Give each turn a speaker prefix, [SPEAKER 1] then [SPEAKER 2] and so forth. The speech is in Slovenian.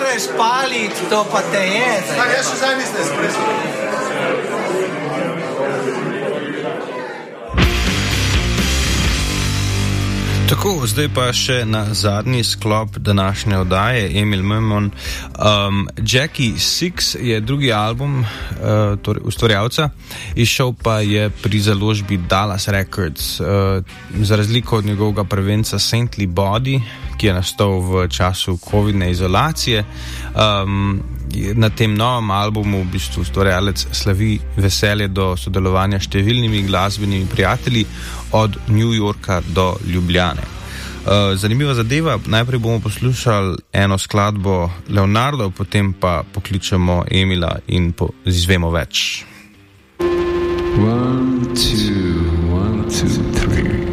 [SPEAKER 1] moreš paliti, to pa te je.
[SPEAKER 2] Jaz še zdaj nisem espresso.
[SPEAKER 3] Tako, zdaj pa še na zadnji sklop današnje oddaje, Emil Memon. Jackie Six je drugi album torej ustvarjalca, izšel pa je pri založbi Dallas Records. Za razliko od njegovega prvenca Saintly Body, ki je nastal v času covidne izolacije, na tem novem albumu v bistvu ustvarjalec slavi veselje do sodelovanja s številnimi glasbenimi prijatelji od New Yorka do Ljubljane. Zanimiva zadeva, najprej bomo poslušali eno skladbo Leonardo, potem pa pokličemo Emila in izvemo več.
[SPEAKER 4] 1, 2